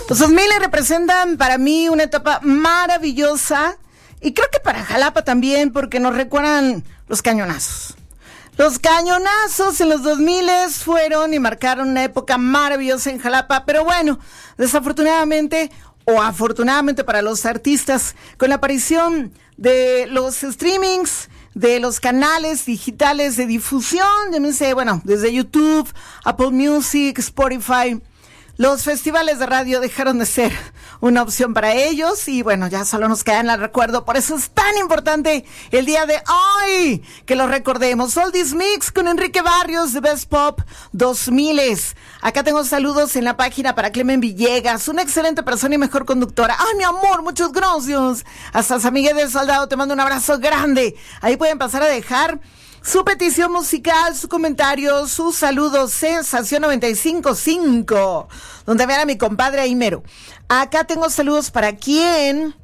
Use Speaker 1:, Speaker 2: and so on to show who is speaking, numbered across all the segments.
Speaker 1: Los 2000 representan para mí una etapa maravillosa y creo que para Jalapa también, porque nos recuerdan los cañonazos. Los cañonazos en los 2000 fueron y marcaron una época maravillosa en Jalapa, pero bueno, desafortunadamente o afortunadamente para los artistas, con la aparición de los streamings, de los canales digitales de difusión, desde YouTube, Apple Music, Spotify, los festivales de radio dejaron de ser una opción para ellos y bueno, ya solo nos queda en el recuerdo. Por eso es tan importante el día de hoy que lo recordemos. Oldies Mix con Enrique Barrios de Best Pop 2000. Acá tengo saludos en la página para Clemen Villegas, una excelente persona y mejor conductora. ¡Ay, mi amor! Muchas gracias. Hasta San Miguel del Soldado te mando un abrazo grande. Ahí pueden pasar a dejar su petición musical, su comentario, sus saludos, Sensación 95.5, donde vean a mi compadre Aimero. Acá tengo saludos para quién.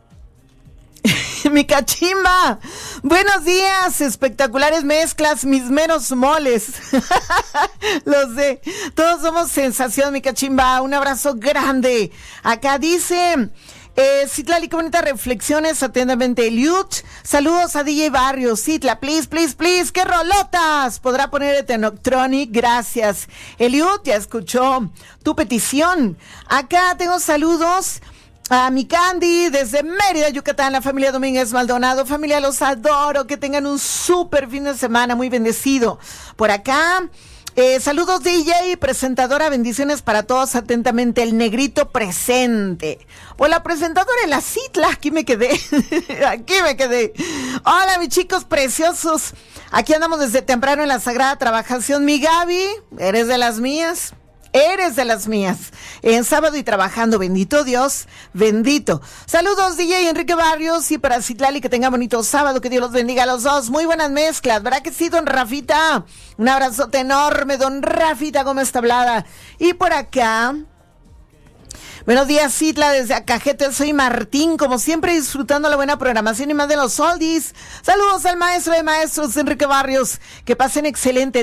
Speaker 1: Mi cachimba. Buenos días, espectaculares mezclas, mis meros moles. Lo sé, todos somos sensación, mi cachimba. Un abrazo grande. Acá dice... Citlali, qué bonitas reflexiones, atentamente Eliud. Saludos a DJ Barrios. Citla, please, qué rolotas podrá poner Etenoctronic, gracias. Eliud, ya escuchó tu petición. Acá tengo saludos a mi Candy desde Mérida, Yucatán, la familia Domínguez Maldonado. Familia, los adoro, que tengan un súper fin de semana, muy bendecido. Por acá saludos DJ, presentadora, bendiciones para todos, atentamente el negrito presente. O la presentadora de la Citla, aquí me quedé. Hola mis chicos preciosos, aquí andamos desde temprano en la sagrada trabajación. Mi Gaby, eres de las mías. En sábado y trabajando, bendito Dios, bendito. Saludos DJ Enrique Barrios y para Citlali, que tenga bonito sábado, que Dios los bendiga a los dos. Muy buenas mezclas, ¿verdad que sí, don Rafita? Un abrazote enorme, don Rafita Gómez Tablada. Y por acá, buenos días, Citla, desde Acajete, soy Martín, como siempre disfrutando la buena programación y más de los oldies. Saludos al maestro de maestros, Enrique Barrios, que pasen excelente